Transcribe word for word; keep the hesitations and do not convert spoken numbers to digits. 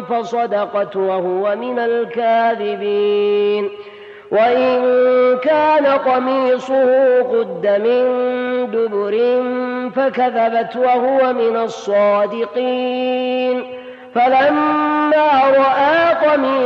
فصدقت وهو من الكاذبين. وإن كان قميصه قد من دبر فكذبت وهو من الصادقين. فلما رأى قميصه